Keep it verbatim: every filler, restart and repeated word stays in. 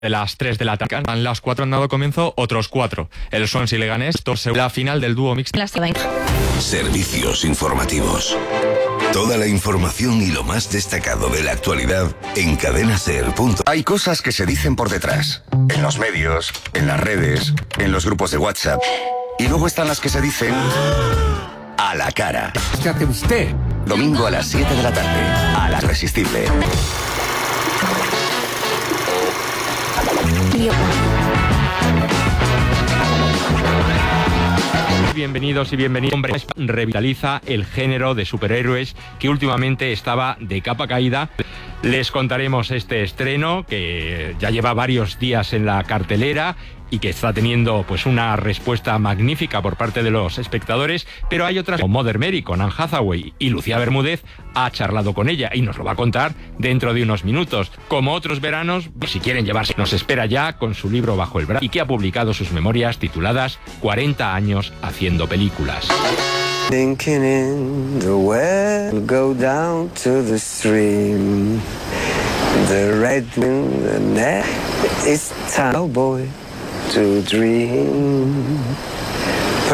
de las tres de la tarde. A las cuatro han dado comienzo otros cuatro. El Swansea y Leganés, la final del dúo mixto. Servicios informativos. Toda la información y lo más destacado de la actualidad en cadena ser. Hay cosas que se dicen por detrás, en los medios, en las redes, en los grupos de WhatsApp. Y luego están las que se dicen a la cara. ¿Qué hace usted? Domingo a las siete de la tarde, a la Irresistible. Bienvenidos y bienvenidos. Hombre, revitaliza el género de superhéroes que últimamente estaba de capa caída. Les contaremos este estreno que ya lleva varios días en la cartelera y que está teniendo pues una respuesta magnífica por parte de los espectadores, pero hay otras como Mother Mary con Anne Hathaway, y Lucía Bermúdez ha charlado con ella y nos lo va a contar dentro de unos minutos. Como otros veranos, si quieren llevarse, nos espera ya con su libro bajo el brazo y que ha publicado sus memorias tituladas cuarenta años haciendo películas. Thinking in the well, go down to the stream. The red wind, the net, it's time, oh boy, to dream.